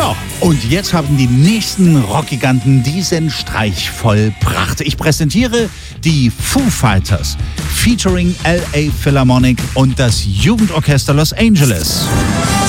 Ja, und jetzt haben die nächsten Rockgiganten diesen Streich vollbracht. Ich präsentiere die Foo Fighters featuring LA Philharmonic und das Jugendorchester Los Angeles.